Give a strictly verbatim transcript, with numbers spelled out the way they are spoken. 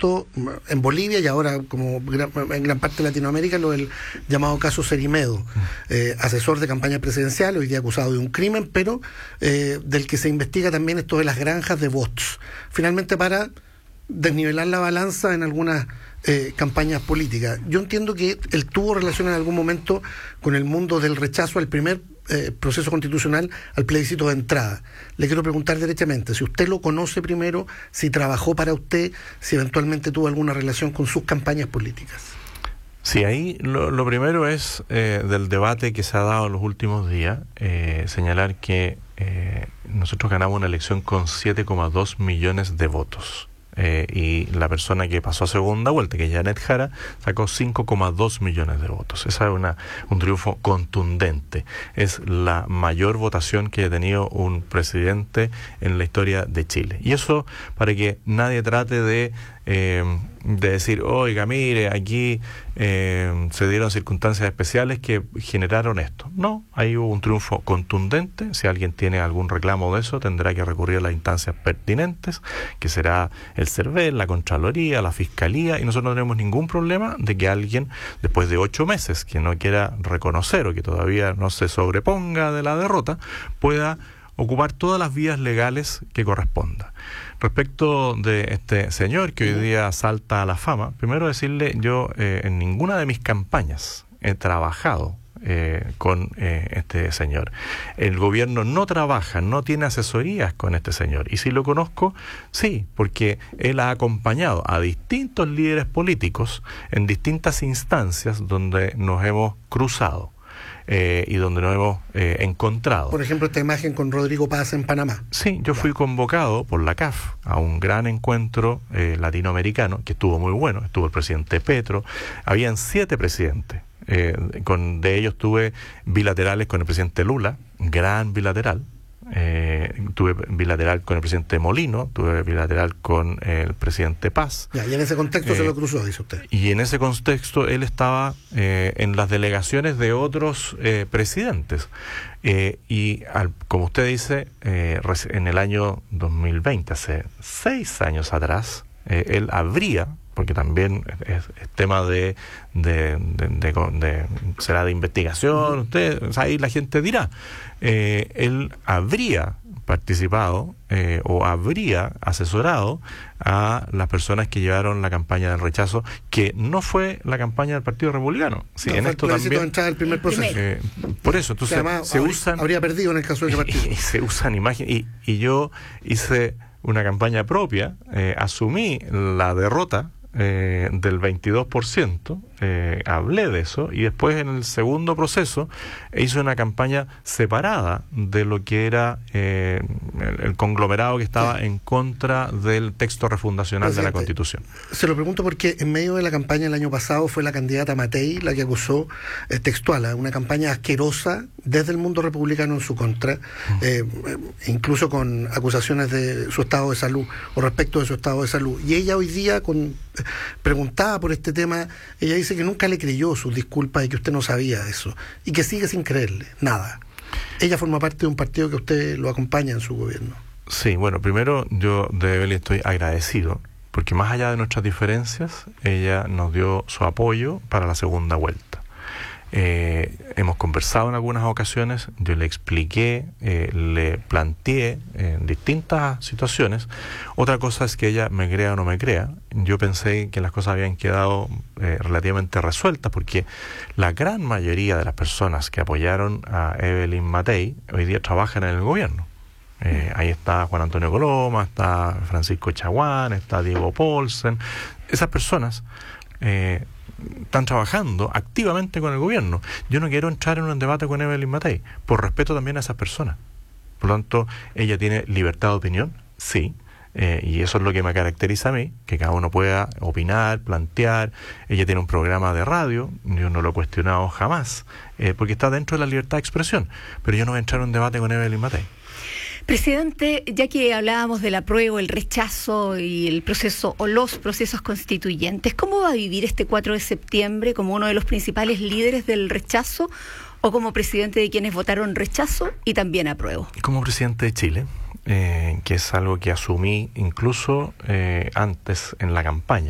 momento en Bolivia y ahora como gran, en gran parte de Latinoamérica lo del llamado caso Cerimedo, eh, asesor de campaña presidencial, hoy día acusado de un crimen, pero eh, del que se investiga también esto de las granjas de bots, finalmente para desnivelar la balanza en algunas eh, campañas políticas. Yo entiendo que él tuvo relación en algún momento con el mundo del rechazo al primer eh, proceso constitucional, al plebiscito de entrada. Le quiero preguntar derechamente, si usted lo conoce primero, si trabajó para usted, si eventualmente tuvo alguna relación con sus campañas políticas. Sí, ahí lo, lo primero es eh, del debate que se ha dado en los últimos días, eh, señalar que eh, nosotros ganamos una elección con siete coma dos millones de votos. Eh, y la persona que pasó a segunda vuelta, que es Janet Jara, sacó cinco coma dos millones de votos. Esa es una, un triunfo contundente. Es la mayor votación que ha tenido un presidente en la historia de Chile. Y eso para que nadie trate de, eh, de decir, oiga, mire, aquí eh, se dieron circunstancias especiales que generaron esto. No, ahí hubo un triunfo contundente. Si alguien tiene algún reclamo de eso, tendrá que recurrir a las instancias pertinentes, que será el CERVEL, la Contraloría, la Fiscalía, y nosotros no tenemos ningún problema de que alguien, después de ocho meses, que no quiera reconocer o que todavía no se sobreponga de la derrota, pueda ocupar todas las vías legales que corresponda. Respecto de este señor que hoy día salta a la fama, primero decirle, yo eh, en ninguna de mis campañas he trabajado Eh, con eh, este señor. El gobierno no trabaja, no tiene asesorías con este señor. Y si lo conozco, sí, porque él ha acompañado a distintos líderes políticos en distintas instancias donde nos hemos cruzado eh, y donde nos hemos eh, encontrado. Por ejemplo, esta imagen con Rodrigo Paz en Panamá. Sí, yo fui convocado por la C A F a un gran encuentro eh, latinoamericano que estuvo muy bueno. Estuvo el presidente Petro, habían siete presidentes. Eh, con de ellos tuve bilaterales con el presidente Lula, gran bilateral, eh, tuve bilateral con el presidente Molino, tuve bilateral con el presidente Paz. Ya, y en ese contexto eh, se lo cruzó, dice usted. Y en ese contexto él estaba eh, en las delegaciones de otros eh, presidentes. Eh, y al, como usted dice, eh, en el año dos mil veinte, hace seis años atrás, eh, él habría, porque también es, es tema de, de, de, de, de, de será de investigación, usted, o sea, ahí la gente dirá, eh, él habría participado eh, o habría asesorado a las personas que llevaron la campaña del rechazo, que no fue la campaña del Partido Republicano. Sí, no, en esto también. Entrar el primer proceso. Eh, por eso, entonces o sea, además, se habría, usan. Habría perdido en el caso de ese partido. Y, y se usan imágenes. Y, y yo hice una campaña propia, eh, asumí la derrota eh, del veintidós por ciento, eh, hablé de eso, y después en el segundo proceso hice una campaña separada de lo que era eh, el, el conglomerado que estaba sí. en contra del texto refundacional Presidente, de la Constitución. Se lo pregunto porque en medio de la campaña el año pasado fue la candidata Matei la que acusó eh, textual, ¿eh? una campaña asquerosa desde el mundo republicano en su contra, eh, incluso con acusaciones de su estado de salud o respecto de su estado de salud. Y ella hoy día, con preguntada por este tema, ella dice que nunca le creyó sus disculpas y que usted no sabía eso y que sigue sin creerle nada. Ella forma parte de un partido que usted lo acompaña en su gobierno. Sí, bueno, primero yo de Evelyn estoy agradecido porque más allá de nuestras diferencias, ella nos dio su apoyo para la segunda vuelta. Eh, hemos conversado en algunas ocasiones, yo le expliqué, eh, le planteé en eh, distintas situaciones. Otra cosa es que ella me crea o no me crea. Yo pensé que las cosas habían quedado eh, relativamente resueltas porque la gran mayoría de las personas que apoyaron a Evelyn Matei hoy día trabajan en el gobierno. Eh, ahí está Juan Antonio Coloma, está Francisco Chaguán, está Diego Paulsen. Esas personas eh, están trabajando activamente con el gobierno. Yo no quiero entrar en un debate con Evelyn Matei, por respeto también a esas personas. Por lo tanto, ella tiene libertad de opinión, sí, eh, y eso es lo que me caracteriza a mí, que cada uno pueda opinar, plantear. Ella tiene un programa de radio, yo no lo he cuestionado jamás, eh, porque está dentro de la libertad de expresión, pero yo no voy a entrar en un debate con Evelyn Matei. Presidente, ya que hablábamos del apruebo, el rechazo y el proceso o los procesos constituyentes, ¿cómo va a vivir este cuatro de septiembre como uno de los principales líderes del rechazo o como presidente de quienes votaron rechazo y también apruebo? Como presidente de Chile, eh, que es algo que asumí incluso eh, antes en la campaña.